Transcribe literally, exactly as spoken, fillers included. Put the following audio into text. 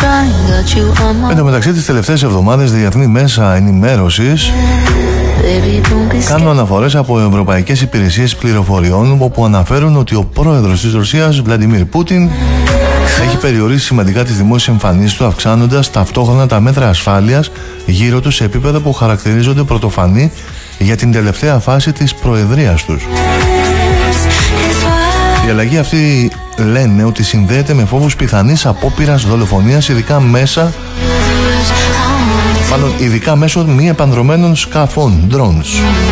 Εν τω μεταξύ, τις τελευταίες εβδομάδες διεθνή μέσα ενημέρωσης κάνουν αναφορές από ευρωπαϊκές υπηρεσίες πληροφοριών, όπου αναφέρουν ότι ο πρόεδρος της Ρωσίας, Βλαντιμίρ Πούτιν, έχει περιορίσει σημαντικά τις δημόσιες εμφανίσεις του, αυξάνοντας ταυτόχρονα τα μέτρα ασφάλειας γύρω του σε επίπεδα που χαρακτηρίζονται πρωτοφανή για την τελευταία φάση της προεδρίας τους. Η αλλαγή αυτή λένε ότι συνδέεται με φόβους πιθανής απόπειρας δολοφονίας, ειδικά μέσα μάλλον ειδικά μέσω μη επανδρομένων σκαφών, drones.